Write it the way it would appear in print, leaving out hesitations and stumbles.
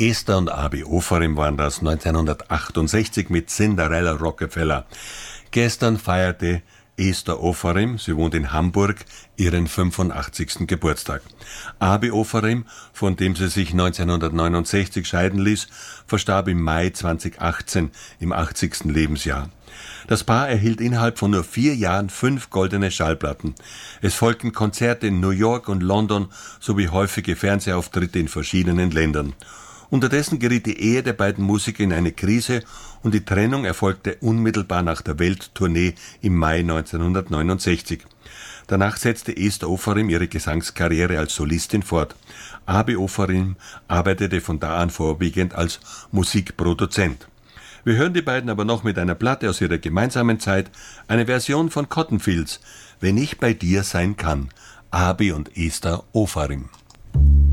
Esther und Abi Ofarim waren das 1968 mit Cinderella Rockefeller. Gestern feierte Esther Ofarim, sie wohnt in Hamburg, ihren 85. Geburtstag. Abi Ofarim, von dem sie sich 1969 scheiden ließ, verstarb im Mai 2018 im 80. Lebensjahr. Das Paar erhielt innerhalb von nur 4 Jahren 5 goldene Schallplatten. Es folgten Konzerte in New York und London sowie häufige Fernsehauftritte in verschiedenen Ländern. Unterdessen geriet die Ehe der beiden Musiker in eine Krise und die Trennung erfolgte unmittelbar nach der Welttournee im Mai 1969. Danach setzte Esther Ofarim ihre Gesangskarriere als Solistin fort. Abi Ofarim arbeitete von da an vorwiegend als Musikproduzent. Wir hören die beiden aber noch mit einer Platte aus ihrer gemeinsamen Zeit, eine Version von Cotton Fields, Wenn ich bei dir sein kann, Abi und Esther Ofarim.